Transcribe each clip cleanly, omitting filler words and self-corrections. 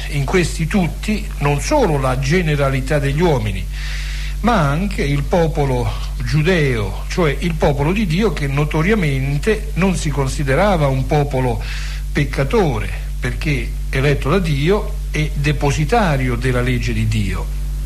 in questi tutti non solo la generalità degli uomini, ma anche il popolo giudeo, cioè il popolo di Dio, che notoriamente non si considerava un popolo peccatore, perché eletto da Dio e depositario della legge di Dio.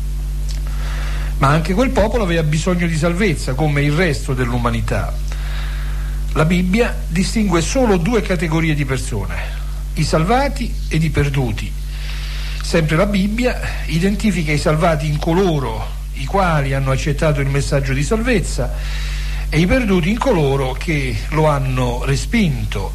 Ma anche quel popolo aveva bisogno di salvezza, come il resto dell'umanità. La Bibbia distingue solo due categorie di persone: i salvati ed i perduti. Sempre la Bibbia identifica i salvati in coloro i quali hanno accettato il messaggio di salvezza e i perduti in coloro che lo hanno respinto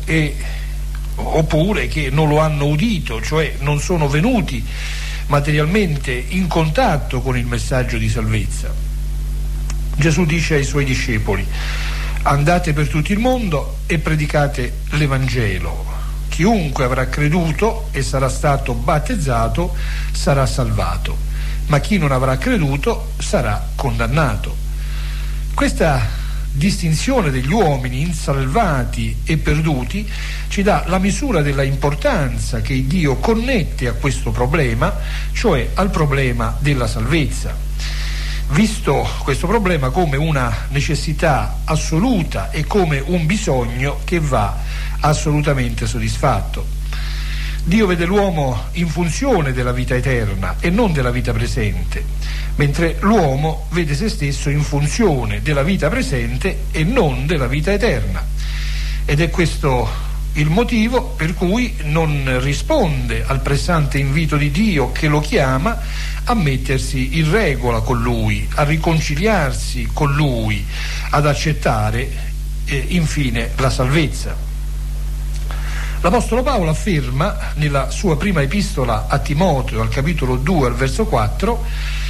oppure che non lo hanno udito, cioè non sono venuti materialmente in contatto con il messaggio di salvezza. Gesù dice ai suoi discepoli: andate per tutto il mondo e predicate l'Evangelo. Chiunque avrà creduto e sarà stato battezzato sarà salvato, ma chi non avrà creduto sarà condannato. Questa distinzione degli uomini in salvati e perduti ci dà la misura della importanza che Dio connette a questo problema, cioè al problema della salvezza, visto questo problema come una necessità assoluta e come un bisogno che va assolutamente soddisfatto. Dio vede l'uomo in funzione della vita eterna e non della vita presente, mentre l'uomo vede se stesso in funzione della vita presente e non della vita eterna. Ed è questo il motivo per cui non risponde al pressante invito di Dio che lo chiama a mettersi in regola con Lui, a riconciliarsi con Lui, ad accettare infine la salvezza. L'Apostolo Paolo afferma nella sua prima epistola a Timoteo, al capitolo 2, al verso 4: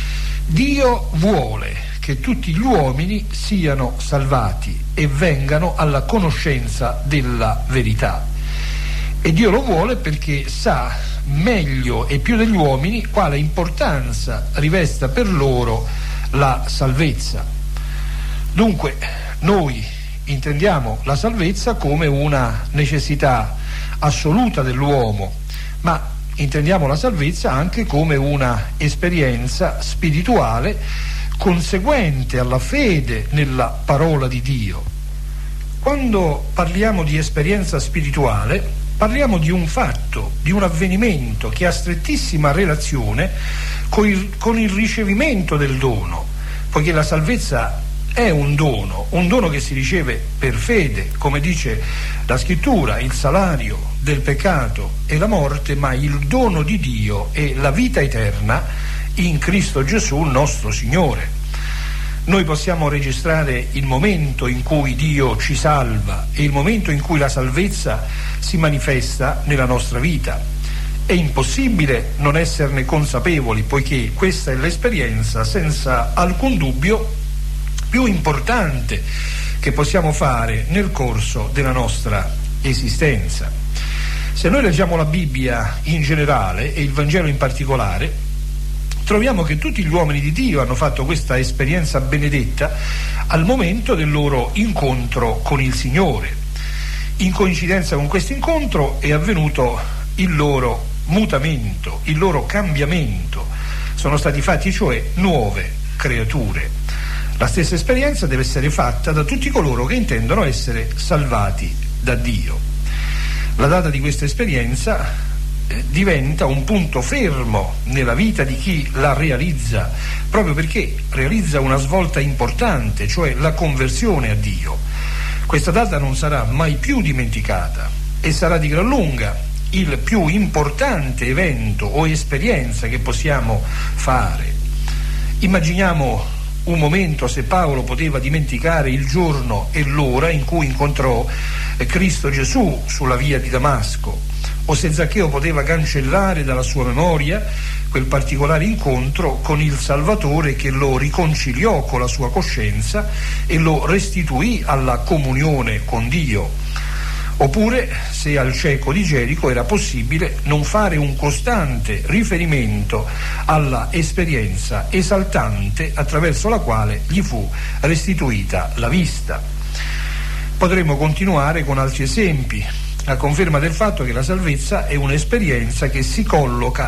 Dio vuole che tutti gli uomini siano salvati e vengano alla conoscenza della verità. E Dio lo vuole perché sa meglio e più degli uomini quale importanza rivesta per loro la salvezza. Dunque, noi intendiamo la salvezza come una necessità assoluta dell'uomo, ma intendiamo la salvezza anche come una esperienza spirituale conseguente alla fede nella parola di Dio. Quando parliamo di esperienza spirituale, parliamo di un fatto, di un avvenimento che ha strettissima relazione con il ricevimento del dono, poiché la salvezza è un dono che si riceve per fede, come dice la Scrittura: il salario del peccato è la morte, ma il dono di Dio è la vita eterna in Cristo Gesù nostro Signore. Noi possiamo registrare il momento in cui Dio ci salva e il momento in cui la salvezza si manifesta nella nostra vita. È impossibile non esserne consapevoli, poiché questa è l'esperienza senza alcun dubbio più importante che possiamo fare nel corso della nostra esistenza. Se noi leggiamo la Bibbia in generale e il Vangelo in particolare, troviamo che tutti gli uomini di Dio hanno fatto questa esperienza benedetta al momento del loro incontro con il Signore. In coincidenza con questo incontro è avvenuto il loro mutamento, il loro cambiamento. Sono stati fatti cioè nuove creature. La stessa esperienza deve essere fatta da tutti coloro che intendono essere salvati da Dio. La data di questa esperienza diventa un punto fermo nella vita di chi la realizza, proprio perché realizza una svolta importante, cioè la conversione a Dio. Questa data non sarà mai più dimenticata e sarà di gran lunga il più importante evento o esperienza che possiamo fare. Immaginiamo un momento se Paolo poteva dimenticare il giorno e l'ora in cui incontrò Cristo Gesù sulla via di Damasco, o se Zaccheo poteva cancellare dalla sua memoria quel particolare incontro con il Salvatore che lo riconciliò con la sua coscienza e lo restituì alla comunione con Dio. Oppure se al cieco di Gerico era possibile non fare un costante riferimento alla esperienza esaltante attraverso la quale gli fu restituita la vista. Potremmo continuare con altri esempi, a conferma del fatto che la salvezza è un'esperienza che si colloca